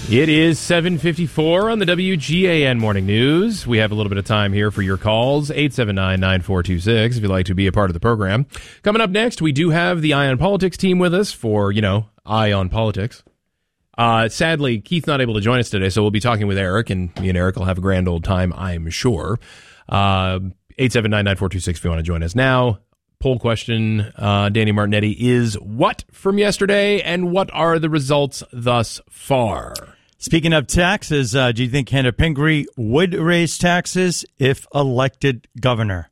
It is 7:54 on the WGAN Morning News. We have a little bit of time here for your calls, 879-9426, if you'd like to be a part of the program. Coming up next, we do have the Eye on Politics team with us for, Eye on Politics. Sadly, Keith's not able to join us today, so we'll be talking with Eric, and me and Eric will have a grand old time, I'm sure. 879-9426 if you want to join us now. Poll question, Danny Martinetti, is what from yesterday, and what are the results thus far? Speaking of taxes, do you think Hannah Pingree would raise taxes if elected governor?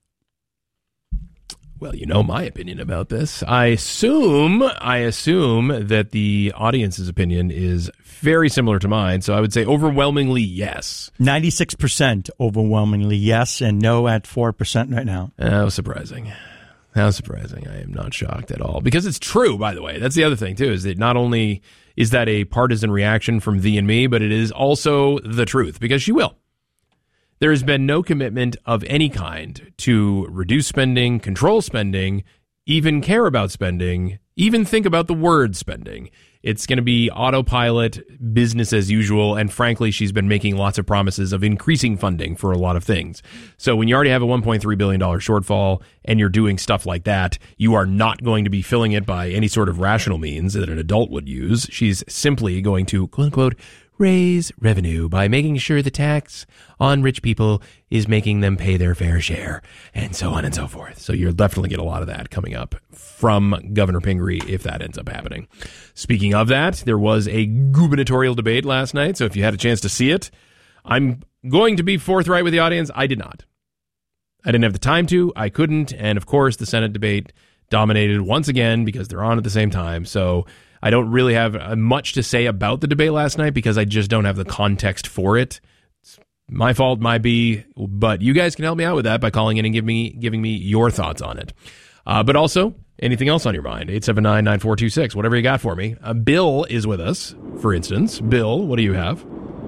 Well, you know my opinion about this. I assume that the audience's opinion is very similar to mine, so I would say overwhelmingly yes. 96% overwhelmingly yes, and no at 4% right now. How surprising. How surprising. I am not shocked at all. Because it's true, by the way. That's the other thing, too, is that not only is that a partisan reaction from thee and me, but it is also the truth, because she will. There has been no commitment of any kind to reduce spending, control spending, even care about spending, even think about the word spending. It's going to be autopilot, business as usual, and frankly, she's been making lots of promises of increasing funding for a lot of things. So when you already have a $1.3 billion shortfall and you're doing stuff like that, you are not going to be filling it by any sort of rational means that an adult would use. She's simply going to, quote unquote, raise revenue by making sure the tax on rich people is making them pay their fair share, and so on and so forth. So you'll definitely get a lot of that coming up from Governor Pingree if that ends up happening. Speaking of that, there was a gubernatorial debate last night, so if you had a chance to see it, I'm going to be forthright with the audience. I did not. I didn't have the time to. I couldn't. And of course, the Senate debate dominated once again because they're on at the same time. So I don't really have much to say about the debate last night because I just don't have the context for it. It's my fault, might be, but you guys can help me out with that by calling in and giving me your thoughts on it. But also, anything else on your mind? 879-9426, whatever you got for me. Bill is with us, for instance. Bill, what do you have?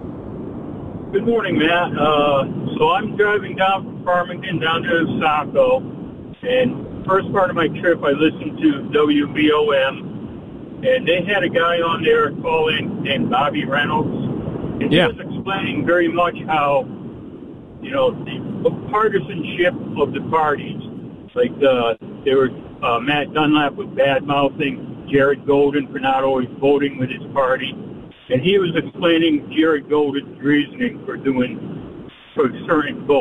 Good morning, Matt. So I'm driving down from Farmington down to Saco, and first part of my trip I listened to WBOM. And they had a guy on there call in named Bobby Reynolds. And he was explaining very much how, the partisanship of the parties. Like they were, Matt Dunlap was bad-mouthing Jared Golden for not always voting with his party. And he was explaining Jared Golden's reasoning for certain votes.